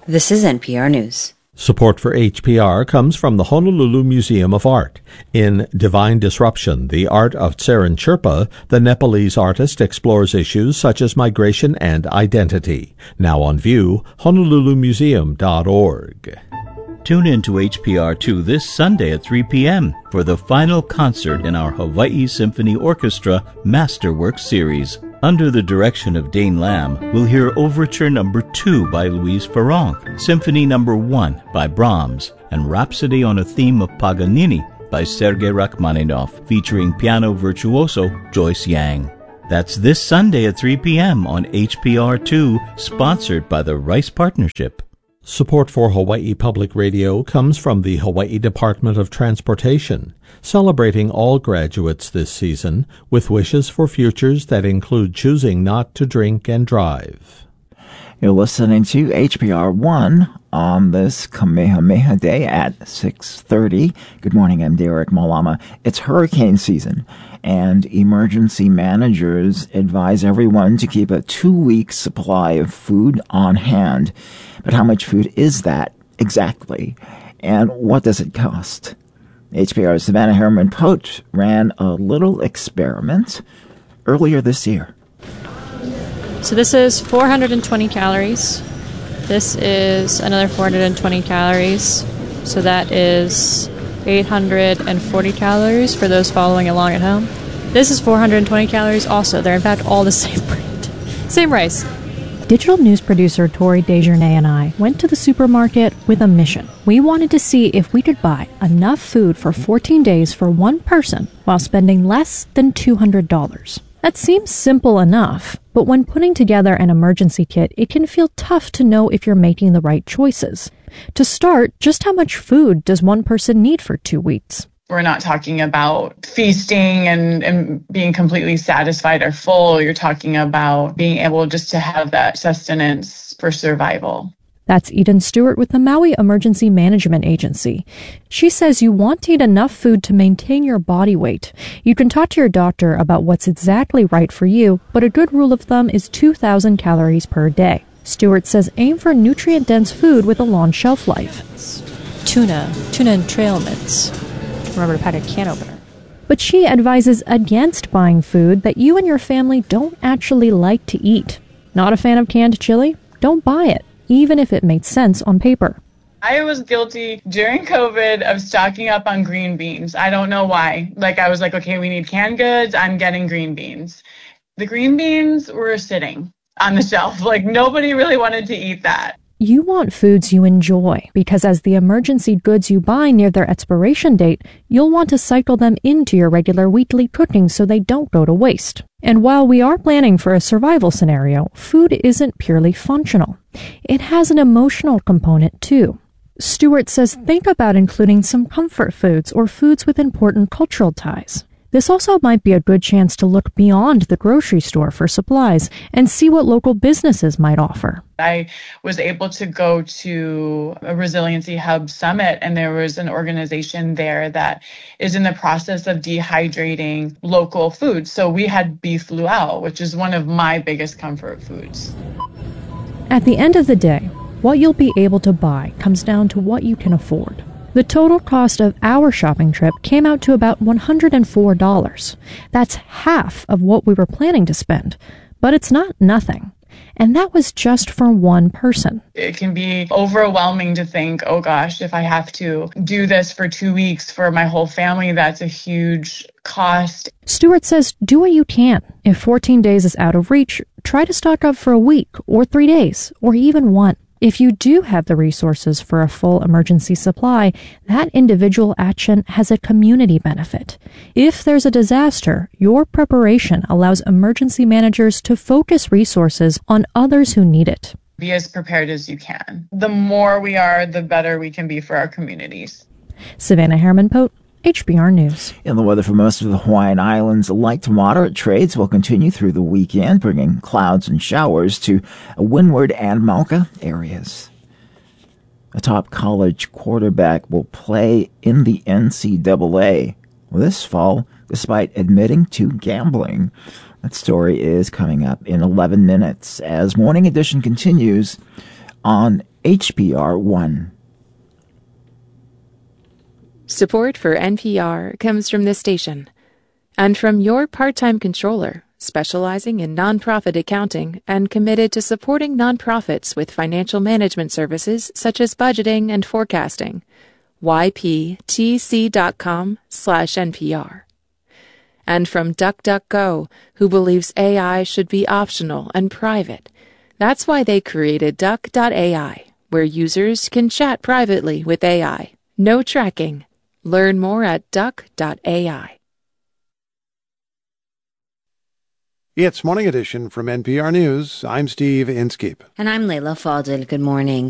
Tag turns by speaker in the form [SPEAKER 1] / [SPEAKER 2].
[SPEAKER 1] This is NPR News.
[SPEAKER 2] Support for HPR comes from the Honolulu Museum of Art. In Divine Disruption, The Art of Tserin Sherpa, the Nepalese artist explores issues such as migration and identity. Now on view, honolulumuseum.org.
[SPEAKER 3] Tune in to HPR2 this Sunday at 3 p.m. for the final concert in our Hawaii Symphony Orchestra Masterworks series. Under the direction of Dane Lamb, we'll hear Overture No. 2 by Louise Farrenc, Symphony No. 1 by Brahms, and Rhapsody on a Theme of Paganini by Sergei Rachmaninoff, featuring piano virtuoso Joyce Yang. That's this Sunday at 3 p.m. on HPR2, sponsored by the Rice Partnership.
[SPEAKER 2] Support for Hawaii Public Radio comes from the Hawaii Department of Transportation, celebrating all graduates this season with wishes for futures that include choosing not to drink and drive.
[SPEAKER 4] You're listening to HPR 1 on this Kamehameha Day at 6:30. Good morning, I'm Derek Malama. It's hurricane season, and emergency managers advise everyone to keep a 2-week supply of food on hand. But how much food is that exactly? And what does it cost? HPR's Savannah Harriman-Pote ran a little experiment earlier this year.
[SPEAKER 5] So this is 420 calories. This is another 420 calories. So that is 840 calories for those following along at home. This is 420 calories also. They're in fact all the same brand. Same rice.
[SPEAKER 6] Digital news producer Tori Desjardins and I went to the supermarket with a mission. We wanted to see if we could buy enough food for 14 days for one person while spending less than $200. That seems simple enough, but when putting together an emergency kit, it can feel tough to know if you're making the right choices. To start, just how much food does one person need for 2 weeks?
[SPEAKER 7] We're not talking about feasting and being completely satisfied or full. You're talking about being able just to have that sustenance for survival.
[SPEAKER 6] That's Eden Stewart with the Maui Emergency Management Agency. She says you want to eat enough food to maintain your body weight. You can talk to your doctor about what's exactly right for you, but a good rule of thumb is 2,000 calories per day. Stewart says aim for nutrient-dense food with a long shelf life.
[SPEAKER 5] Tuna and trail mix. Remember to pack a can opener.
[SPEAKER 6] But she advises against buying food that you and your family don't actually like to eat. Not a fan of canned chili? Don't buy it, even if it made sense on paper.
[SPEAKER 7] I was guilty during COVID of stocking up on green beans. I don't know why. I was like, okay, we need canned goods. I'm getting green beans. The green beans were sitting on the shelf. Nobody really wanted to eat that.
[SPEAKER 6] You want foods you enjoy, because as the emergency goods you buy near their expiration date, you'll want to cycle them into your regular weekly cooking so they don't go to waste. And while we are planning for a survival scenario, food isn't purely functional. It has an emotional component too. Stewart says think about including some comfort foods or foods with important cultural ties. This also might be a good chance to look beyond the grocery store for supplies and see what local businesses might offer.
[SPEAKER 7] I was able to go to a Resiliency Hub Summit, and there was an organization there that is in the process of dehydrating local foods. So we had beef luau, which is one of my biggest comfort foods.
[SPEAKER 6] At the end of the day, what you'll be able to buy comes down to what you can afford. The total cost of our shopping trip came out to about $104. That's half of what we were planning to spend, but it's not nothing. And that was just for one person.
[SPEAKER 7] It can be overwhelming to think, oh gosh, if I have to do this for 2 weeks for my whole family, that's a huge cost.
[SPEAKER 6] Stewart says do what you can. If 14 days is out of reach, try to stock up for a week or 3 days or even one. If you do have the resources for a full emergency supply, that individual action has a community benefit. If there's a disaster, your preparation allows emergency managers to focus resources on others who need it.
[SPEAKER 7] Be as prepared as you can. The more we are, the better we can be for our communities.
[SPEAKER 6] Savannah Harriman-Pote, HPR News.
[SPEAKER 4] In the weather for most of the Hawaiian Islands, light to moderate trades will continue through the weekend, bringing clouds and showers to Windward and Mauka areas. A top college quarterback will play in the NCAA this fall, despite admitting to gambling. That story is coming up in 11 minutes as Morning Edition continues on HPR 1.
[SPEAKER 1] Support for NPR comes from this station and from your part-time controller, specializing in nonprofit accounting and committed to supporting nonprofits with financial management services such as budgeting and forecasting. yptc.com/NPR. And from DuckDuckGo, who believes AI should be optional and private. That's why they created Duck.ai, where users can chat privately with AI. No tracking. Learn more at Duck.ai.
[SPEAKER 8] It's Morning Edition from NPR News. I'm Steve Inskeep.
[SPEAKER 9] And I'm Layla Fadel. Good morning.